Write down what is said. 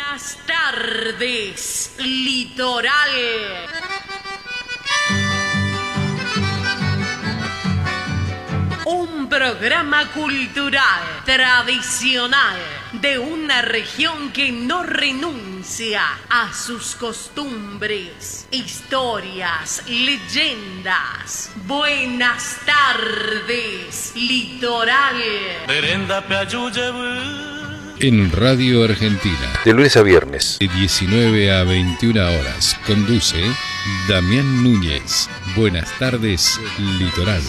Buenas tardes, Litoral. Un programa cultural, tradicional, de una región que no renuncia a sus costumbres, historias, leyendas. Buenas tardes, Litoral. En Radio Argentina, de lunes a viernes, de 19 a 21 horas, conduce Damián Núñez. Buenas tardes, Litoral.